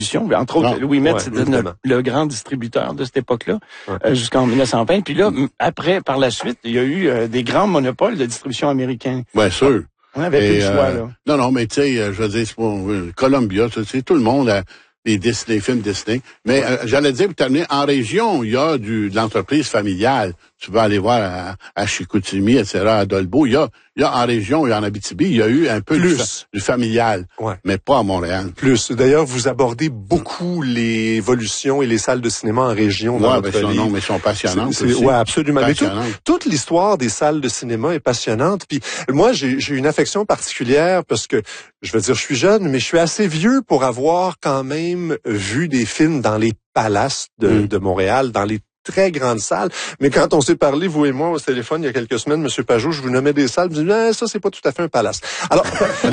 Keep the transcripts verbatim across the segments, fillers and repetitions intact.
Entre autres, non. Louis Met, ouais, c'était notre, le grand distributeur de cette époque-là, ouais. euh, jusqu'en mille neuf cent vingt. Puis là, après, par la suite, il y a eu euh, des grands monopoles de distribution américains. Bien sûr. On avait plus le choix, euh, là. Non, non, mais tu sais, je veux dire, c'est pour Columbia, tu sais, tout le monde a des Disney, des films Disney. Mais euh, j'allais dire, pour terminer, en région, il y a du, de l'entreprise familiale. Tu peux aller voir à, à Chicoutimi, et cetera, à Dolbeau. Il y a, il y a en région et en Abitibi, il y a eu un peu du, fa- du familial, ouais. mais pas à Montréal. Plus. D'ailleurs, vous abordez beaucoup les évolutions et les salles de cinéma en région dans ouais, votre ben, livre. Non, mais elles sont passionnantes c'est, c'est, aussi. Ouais, absolument. Mais tout, passionnantes. toute l'histoire des salles de cinéma est passionnante. Puis moi, j'ai, j'ai une affection particulière parce que, je veux dire, je suis jeune, mais je suis assez vieux pour avoir quand même vu des films dans les palaces de, mm. de Montréal, dans les très grande salle. Mais quand on s'est parlé, vous et moi, au téléphone, il y a quelques semaines, M. Pajot, je vous nommais des salles, je me disais, eh, ça, c'est pas tout à fait un palace. Alors,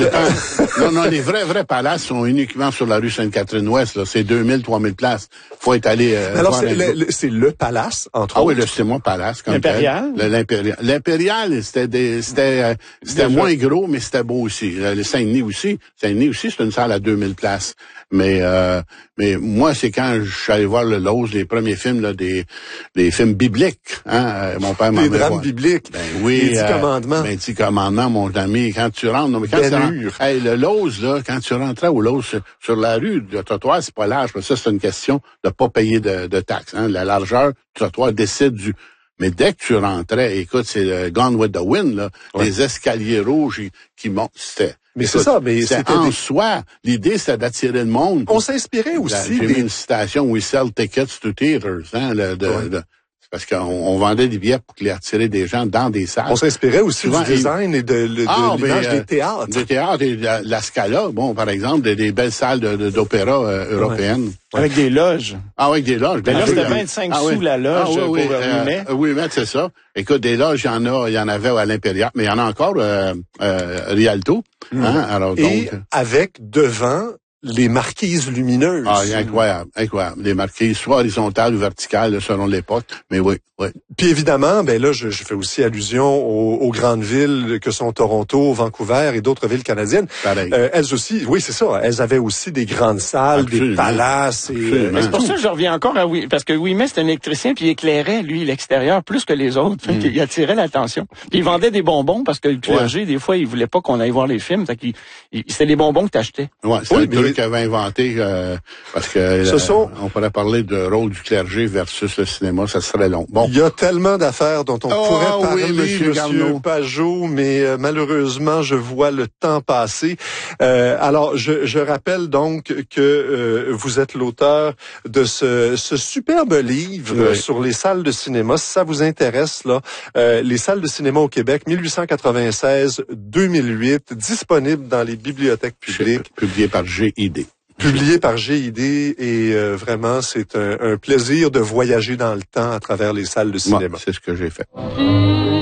non, non, les vrais, vrais palaces sont uniquement sur la rue Sainte-Catherine-Ouest, là. C'est deux mille, trois mille places. Faut être allé, euh, alors, c'est le, le, c'est le palace, entre ah autres. Ah oui, le, c'est mon palace, comme L'impérial? tel. L'impérial. L'impérial, c'était des, c'était, euh, c'était moins gros, mais c'était beau aussi. Le Saint-Denis aussi. Saint-Denis aussi, c'est une salle à deux mille places. Mais, euh, mais moi, c'est quand je suis allé voir le Lowe's, les premiers films, là, des, des films bibliques, hein. Mon père m'a Les drames voir. bibliques. Ben oui. Les dix euh, commandements. Ben, dix commandements, mon ami. Quand tu rentres, non, mais quand tu rentres, hey, le Lowe's, là, quand tu rentrais au Lowe's, sur, sur la rue, le trottoir, c'est pas large, mais ça, c'est une question de pas payer de, de taxes, hein. La largeur du trottoir décide du, mais dès que tu rentrais, écoute, c'est le Gone with the Wind, là, ouais. Les escaliers rouges qui montent, c'était... Mais écoute, c'est ça, mais c'était en des... soi. L'idée, c'était d'attirer le monde. On s'inspirait aussi. J'ai des... mis une citation, we sell tickets to theaters, hein, le, de, ouais. de, parce qu'on on vendait des billets pour les attirer des gens dans des salles. On s'inspirait aussi souvent, du design et de, de, ah, de l'image euh, des théâtres. Des théâtres et de la, la Scala, bon, par exemple, des, des belles salles de, de, d'opéra euh, européennes. Ouais. Avec des loges. Ah, avec des loges. Ben là, c'était vingt-cinq ah, sous oui. la loge ah, oui, oui, pour euh, Louis Met. Oui, mais c'est ça. Écoute, des loges, il y en a, il y en avait à l'Impérial, mais il y en a encore euh, euh, Rialto. Mmh. Hein, alors, et donc, avec devant les marquises lumineuses. Ah, incroyable, incroyable. Les marquises, soit horizontales ou verticales, selon l'époque. Mais oui, oui. Puis évidemment, ben là, je, je fais aussi allusion aux, aux grandes villes que sont Toronto, Vancouver et d'autres villes canadiennes. Pareil. Euh, elles aussi, oui, c'est ça. Elles avaient aussi des grandes salles, absolument, des palaces. Et, euh, c'est pour ça que je reviens encore à oui, parce que Louis Met, c'était un électricien, puis il éclairait, lui, l'extérieur plus que les autres. Mm. Il attirait l'attention. Puis il vendait des bonbons, parce que le clergé, ouais. des fois, il voulait pas qu'on aille voir les films. Qu'il, il, c'était des bonbons que t'achetais. Ouais, c'est oui, un mais... truc qu'il avait inventé, euh, parce que Ce euh, sont... on pourrait parler de rôle du clergé versus le cinéma, ça serait long. Bon. Il y a tellement d'affaires dont on oh, pourrait parler, oui, monsieur, monsieur Pajot, mais euh, malheureusement, je vois le temps passer. Euh, alors, je, je rappelle donc que euh, vous êtes l'auteur de ce, ce superbe livre oui. sur les salles de cinéma. Si ça vous intéresse, là, euh, les salles de cinéma au Québec, dix-huit cent quatre-vingt-seize à deux mille huit, disponible dans les bibliothèques publiques. Publié par G I D. Publié par G I D et euh, vraiment, c'est un, un plaisir de voyager dans le temps à travers les salles de cinéma. Moi, c'est ce que j'ai fait.